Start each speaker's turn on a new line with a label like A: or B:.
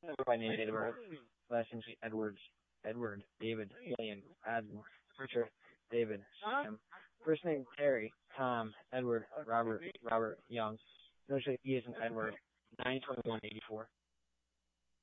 A: by name, date of birth. Last name Edwards. Edward, David, William, Adam, Richard, David, Sam. First name Terry, Tom, Edward, Robert, Young. No shape E is an Edward. 92184.